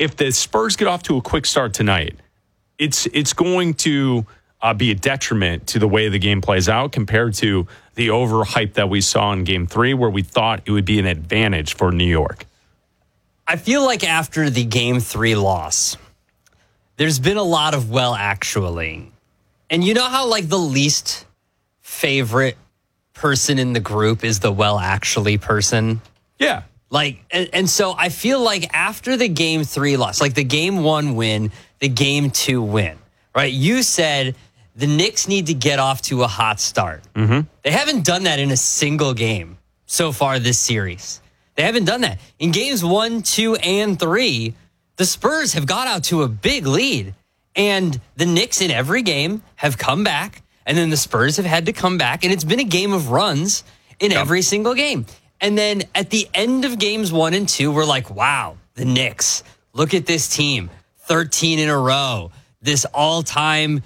if the Spurs get off to a quick start tonight, it's going to be a detriment to the way the game plays out compared to the overhype that we saw in Game 3, where we thought it would be an advantage for New York. I feel like after the Game 3 loss, there's been a lot of actually. And you know how like the least favorite person in the group is the actually person? Yeah. Like, and so I feel like after the Game 3 loss, like the Game 1 win, the Game 2 win, right? You said the Knicks need to get off to a hot start. Mm-hmm. They haven't done that in a single game so far this series. They haven't done that. In games 1, 2, and 3, the Spurs have got out to a big lead. And the Knicks in every game have come back. And then the Spurs have had to come back. And it's been a game of runs in every single game. And then at the end of games 1 and 2, we're like, wow, the Knicks, look at this team. 13 in a row. This all-time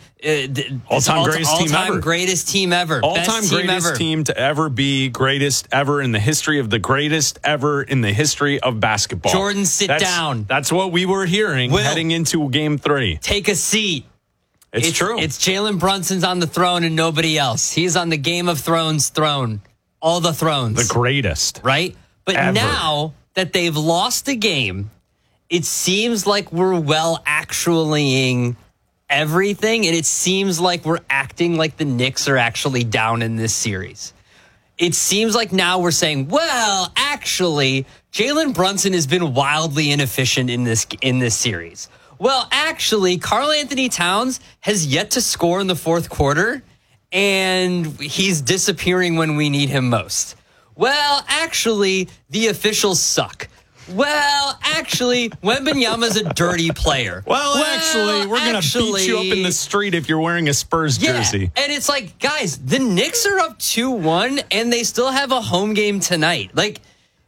greatest team ever. All-time greatest team to ever be greatest ever in the history of the greatest ever in the history of basketball. Jordan, sit down. That's what we were hearing heading into Game 3. Take a seat. It's true. It's Jalen Brunson's on the throne and nobody else. He's on the Game of Thrones throne. All the thrones. The greatest. Right? But ever. Now that they've lost the game, it seems like we're actuallying everything, and it seems like we're acting like the Knicks are actually down in this series. It seems like now we're saying, well, actually, Jalen Brunson has been wildly inefficient in this series. Well, actually, Karl Anthony Towns has yet to score in the fourth quarter, and he's disappearing when we need him most. Well, actually, the officials suck. Well, actually, Wembanyama's a dirty player. Well, actually, we're going to beat you up in the street if you're wearing a Spurs jersey. And it's like, guys, the Knicks are up 2-1, and they still have a home game tonight. Like,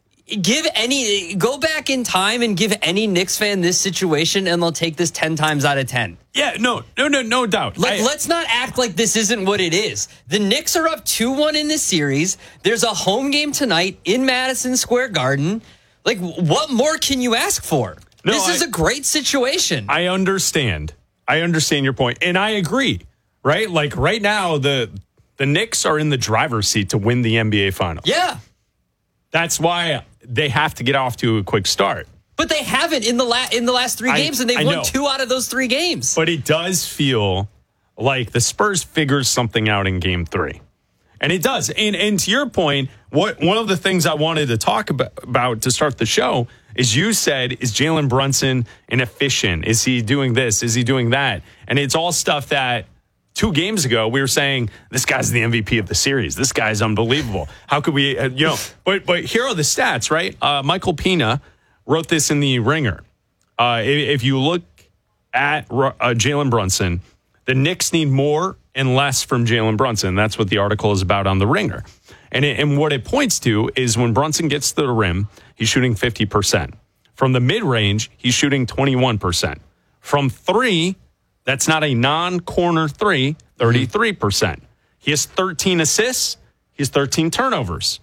go back in time and give any Knicks fan this situation, and they'll take this 10 times out of 10. Yeah, no doubt. Let's not act like this isn't what it is. The Knicks are up 2-1 in this series. There's a home game tonight in Madison Square Garden. Like, what more can you ask for? This is a great situation. I understand your point, and I agree, right? Like, right now, the Knicks are in the driver's seat to win the NBA Finals. Yeah. That's why they have to get off to a quick start. But they haven't in the last 3 games, and they've won 2 out of those 3 games. But it does feel like the Spurs figures something out in Game 3. And it does. And to your point, one of the things I wanted to talk about to start the show is you said, is Jalen Brunson inefficient? Is he doing this? Is he doing that? And it's all stuff that 2 games ago we were saying, this guy's the MVP of the series. This guy's unbelievable. How could we, but here are the stats, right? Michael Pina wrote this in the Ringer. If you look at Jalen Brunson, the Knicks need more and less from Jalen Brunson. That's what the article is about on the Ringer. And what it points to is when Brunson gets to the rim, he's shooting 50%. From the mid-range, he's shooting 21%. From 3, that's not a non-corner 3, 33%. He has 13 assists. He has 13 turnovers.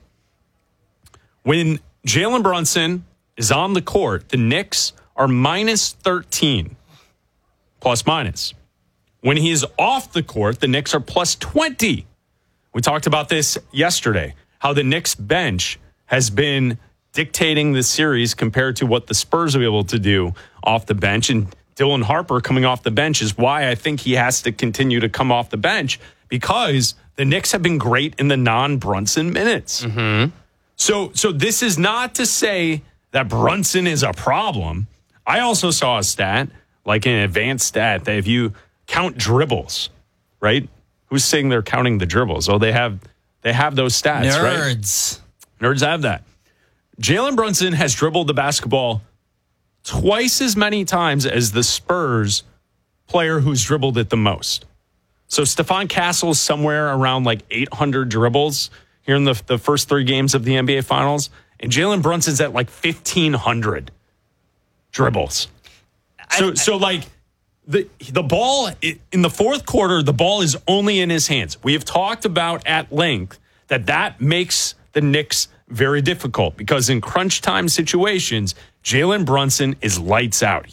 When Jalen Brunson is on the court, the Knicks are minus 13, plus minus. When he is off the court, the Knicks are plus 20. We talked about this yesterday, how the Knicks bench has been dictating the series compared to what the Spurs will be able to do off the bench. And Dylan Harper coming off the bench is why I think he has to continue to come off the bench, because the Knicks have been great in the non-Brunson minutes. Mm-hmm. So this is not to say that Brunson is a problem. I also saw a stat, like an advanced stat, that if you count dribbles, right? Who's saying they're counting the dribbles? Oh, they have those stats, Nerds. Right? Nerds have that. Jalen Brunson has dribbled the basketball twice as many times as the Spurs player who's dribbled it the most. So Stephon Castle is somewhere around like 800 dribbles here in the first 3 games of the NBA Finals, and Jalen Brunson's at like 1,500 dribbles. So like the ball in the fourth quarter, the ball is only in his hands. We have talked about at length that makes the Knicks very difficult, because in crunch time situations, Jalen Brunson is lights out.